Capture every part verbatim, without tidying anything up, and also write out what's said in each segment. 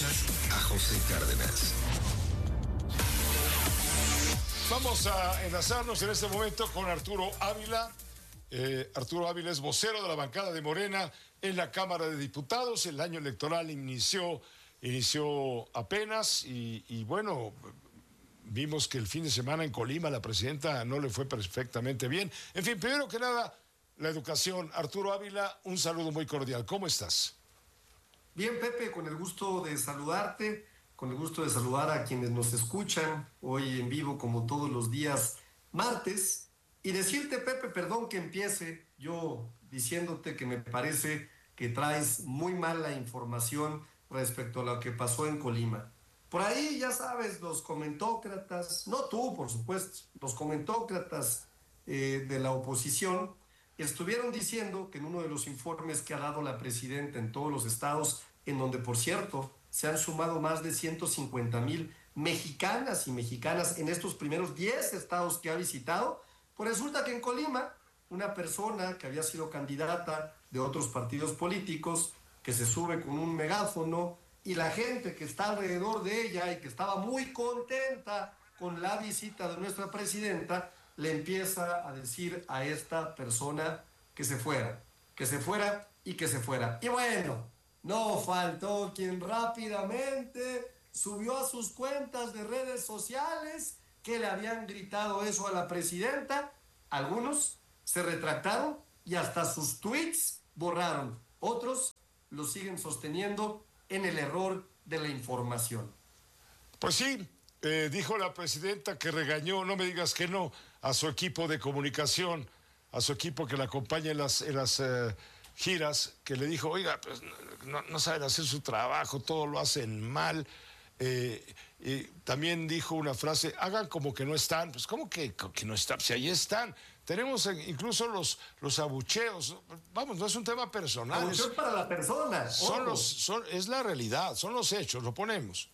Escuchas a José Cárdenas. Vamos a enlazarnos en este momento con Arturo Ávila. Eh, Arturo Ávila es vocero de la bancada de Morena en la Cámara de Diputados. El año electoral inició, inició apenas y, y bueno, vimos que el fin de semana en Colima la presidenta no le fue perfectamente bien. En fin, primero que nada, la educación. Arturo Ávila, un saludo muy cordial. ¿Cómo estás? Bien, Pepe, con el gusto de saludarte, con el gusto de saludar a quienes nos escuchan hoy en vivo como todos los días martes y decirte, Pepe, perdón que empiece yo diciéndote que me parece que traes muy mala información respecto a lo que pasó en Colima. Por ahí, ya sabes, los comentócratas, no tú, por supuesto, los comentócratas eh, de la oposición estuvieron diciendo que en uno de los informes que ha dado la presidenta en todos los estados, en donde, por cierto, se han sumado más de ciento cincuenta mil mexicanas y mexicanas en estos primeros diez estados que ha visitado, pues resulta que en Colima, una persona que había sido candidata de otros partidos políticos, que se sube con un megáfono, y la gente que está alrededor de ella y que estaba muy contenta con la visita de nuestra presidenta, le empieza a decir a esta persona que se fuera, que se fuera y que se fuera. Y bueno, no faltó quien rápidamente subió a sus cuentas de redes sociales que le habían gritado eso a la presidenta. Algunos se retractaron y hasta sus tweets borraron. Otros lo siguen sosteniendo en el error de la información. Pues sí. Eh, dijo la presidenta que regañó, no me digas que no, a su equipo de comunicación, a su equipo que la acompaña en las, en las eh, giras, que le dijo, oiga, pues no, no saben hacer su trabajo, todo lo hacen mal. Eh, y también dijo una frase, hagan como que no están. Pues ¿cómo que, que no están? Si ahí están. Tenemos incluso los, los abucheos. Vamos, no es un tema personal. Abucheos para la persona. Son los, son, es la realidad, son los hechos, lo ponemos.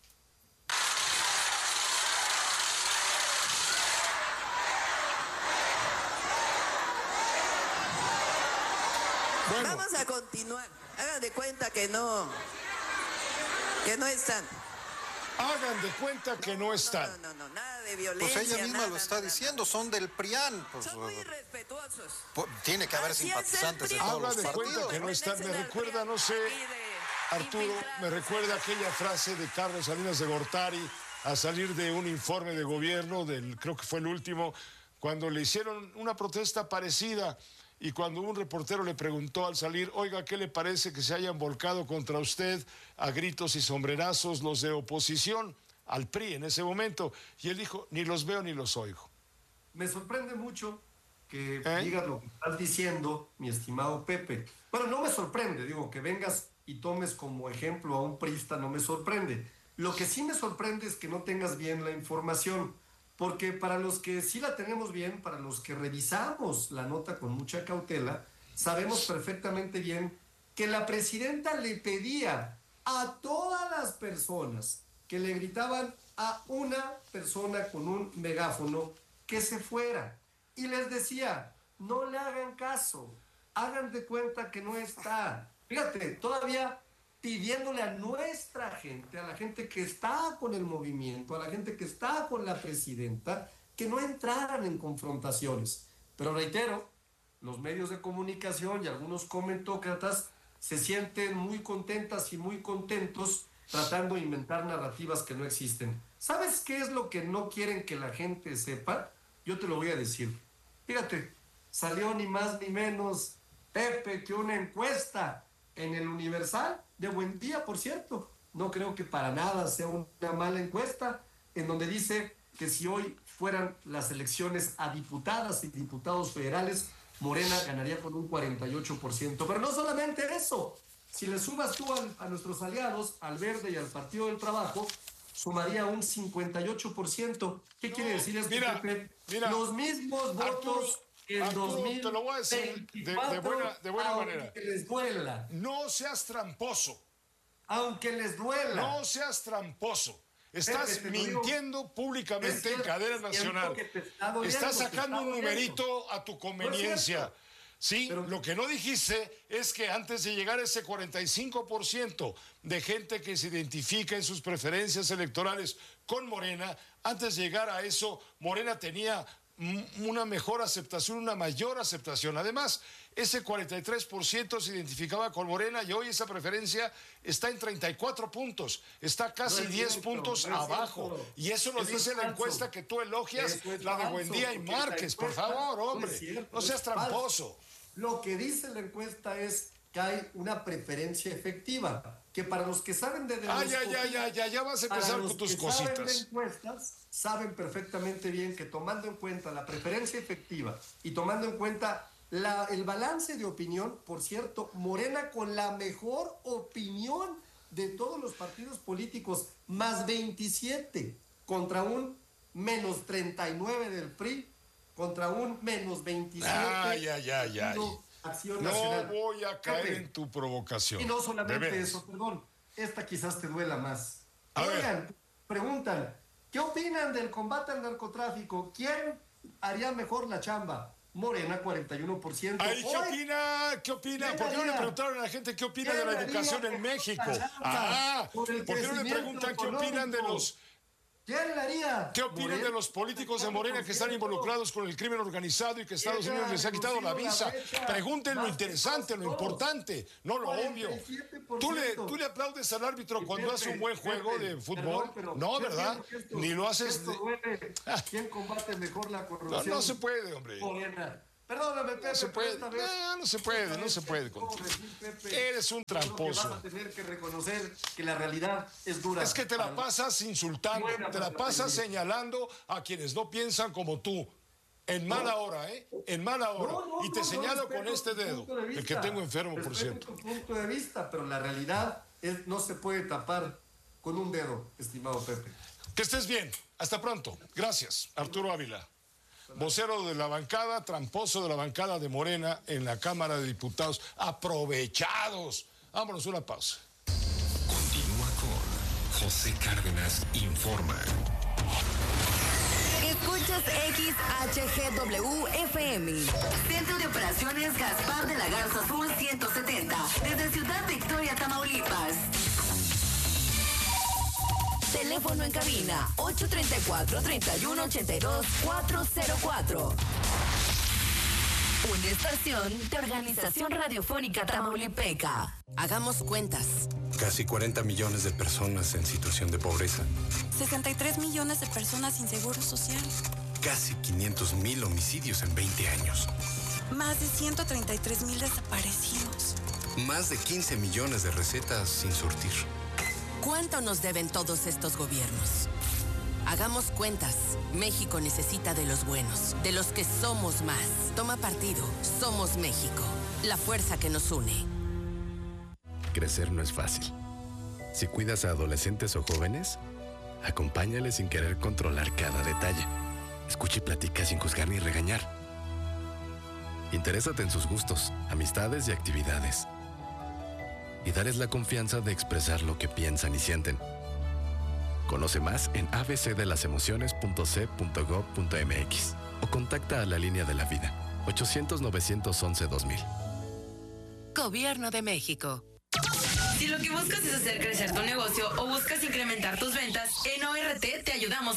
Bueno. Vamos a continuar. Hagan de cuenta que no, que no están. Hagan de cuenta que no están. No, no, no, no, nada de violencia. Pues ella misma nada, lo está nada, diciendo, nada. son del PRIAN. Pues, son muy respetuosos. Pues, tiene que haber Así simpatizantes de todos Habla los de partidos. cuenta que no están. Me recuerda, no sé, Arturo, me recuerda aquella frase de Carlos Salinas de Gortari a salir de un informe de gobierno, del, creo que fue el último, cuando le hicieron una protesta parecida. Y cuando un reportero le preguntó al salir, oiga, ¿qué le parece que se hayan volcado contra usted a gritos y sombrerazos los de oposición al P R I en ese momento? Y él dijo, ni los veo ni los oigo. Me sorprende mucho que ¿Eh? digas lo que estás diciendo, mi estimado Pepe. Bueno, no me sorprende, digo, que vengas y tomes como ejemplo a un priista, no me sorprende. Lo que sí me sorprende es que no tengas bien la información. Porque para los que sí la tenemos bien, para los que revisamos la nota con mucha cautela, sabemos perfectamente bien que la presidenta le pedía a todas las personas que le gritaban a una persona con un megáfono que se fuera. Y les decía, no le hagan caso, hagan de cuenta que no está. Fíjate, todavía pidiéndole a nuestra gente, a la gente que está con el movimiento, a la gente que está con la presidenta, que no entraran en confrontaciones. Pero reitero, los medios de comunicación y algunos comentócratas se sienten muy contentas y muy contentos tratando de inventar narrativas que no existen. ¿Sabes qué es lo que no quieren que la gente sepa? Yo te lo voy a decir. Fíjate, salió ni más ni menos, Pepe, que una encuesta en el Universal, de buen día, por cierto. No creo que para nada sea una mala encuesta, en donde dice que si hoy fueran las elecciones a diputadas y diputados federales, Morena ganaría con un cuarenta y ocho por ciento. Pero no solamente eso, si le sumas tú a, a nuestros aliados, al Verde y al Partido del Trabajo, sumaría un cincuenta y ocho por ciento. ¿Qué no, quiere decir esto, mira, Pepe? Mira, los mismos Arturo, votos en Arturo, dos mil veinticuatro, te lo voy a decir de, de buena, de buena manera. Aunque les duela. No seas tramposo. Aunque les duela. No seas tramposo. Estás Pepe, mintiendo digo, públicamente es en cadena nacional. que te está doliendo, Estás sacando un doliendo. numerito a tu conveniencia. Sí, Pero- lo que no dijiste es que antes de llegar a ese cuarenta y cinco por ciento de gente que se identifica en sus preferencias electorales con Morena, antes de llegar a eso, Morena tenía mm, una mejor aceptación, una mayor aceptación. Además, ese cuarenta y tres por ciento se identificaba con Morena y hoy esa preferencia está en treinta y cuatro puntos, está casi No es diez cierto, puntos no es abajo. cierto. Y eso lo Eso dice es la falso. encuesta que tú elogias, Eso es la de falso, Buendía y porque la Márquez. Por encuesta favor, no es hombre, cierto, no seas es falso. tramposo. Lo que dice la encuesta es que hay una preferencia efectiva, que para los que saben de Ah, ya, ya, ya, ya, ya vas a para empezar los con tus que saben de cositas. encuestas, saben perfectamente bien que tomando en cuenta la preferencia efectiva y tomando en cuenta la, el balance de opinión, por cierto, Morena con la mejor opinión de todos los partidos políticos, más veintisiete contra un menos treinta y nueve del P R I, contra un menos veintisiete. Ay, ay, ay, ay. Acción No Nacional. voy a caer Pepe, en tu provocación. y no De solamente veras. eso, perdón, esta quizás te duela más. A ver. Oigan, preguntan, ¿qué opinan del combate al narcotráfico? ¿Quién haría mejor la chamba? Morena, cuarenta y uno por ciento. Ay, ¿qué Hoy, opina? ¿Qué opina? ¿quién ¿Por qué no le haría? preguntaron a la gente qué opina de ¿Quién la haría educación en mejor México? la chamba Ah, por el ¿por qué no le crecimiento preguntan qué opinan de económico? los ¿Quién la haría? qué opinan Morena, de los políticos de Morena que están involucrados con el crimen organizado y que Estados Ella Unidos les ha quitado la reducido visa? la brecha Pregunten lo más que interesante, lo todos. importante, no lo obvio. cuarenta y siete por ¿Tú le, ciento. ¿Tú le aplaudes al árbitro Y cuando Pepe, hace un buen juego Pepe, de fútbol? perdón, pero No, yo ¿verdad? pienso que esto- Ni lo haces esto de- duele. ¿Quién combate mejor la No, corrupción? no se puede, hombre. Morena. Perdóname, Pepe. No se pero puede. esta vez- No, no se puede, esta no vez se te puede puedo contigo. decir, Pepe, Eres un yo creo que tramposo. vas a tener que reconocer que la realidad es dura. Es que te la Para- pasas insultando, Buena te la para pasas aprender. señalando a quienes no piensan como tú. En mala hora, ¿eh? En mala hora. No, no, y te no, no, señalo con respeto este tu dedo, punto de el que vista. tengo enfermo, por Respeto cierto. tu punto de vista, pero la realidad es, no se puede tapar con un dedo, estimado Pepe. Que estés bien. Hasta pronto. Gracias, Arturo Ávila. Vocero de la bancada, tramposo de la bancada de Morena en la Cámara de Diputados. Aprovechados. Vámonos, una pausa. Continúa con José Cárdenas Informa. Escuchas X H G W F M. Centro de Operaciones Gaspar de la Garza Sur ciento setenta. Desde Ciudad Victoria, Tamaulipas. Teléfono en cabina ocho tres cuatro, tres uno ocho dos, cuatro cero cuatro. Una estación de Organización Radiofónica Tamaulipeca. Hagamos cuentas. Casi cuarenta millones de personas en situación de pobreza. sesenta y tres millones de personas sin seguro social. Casi quinientos mil homicidios en veinte años. Más de ciento treinta y tres mil desaparecidos. Más de quince millones de recetas sin surtir. ¿Cuánto nos deben todos estos gobiernos? Hagamos cuentas. México necesita de los buenos, de los que somos más. Toma partido. Somos México. La fuerza que nos une. Crecer no es fácil. Si cuidas a adolescentes o jóvenes, acompáñales sin querer controlar cada detalle. Escucha y platica sin juzgar ni regañar. Interésate en sus gustos, amistades y actividades. Y dales la confianza de expresar lo que piensan y sienten. Conoce más en a b c de las emociones punto c punto gob punto m x o contacta a la línea de la vida ochocientos, novecientos once, dos mil. Gobierno de México. Si lo que buscas es hacer crecer tu negocio o buscas incrementar tus ventas, en O R T te ayudamos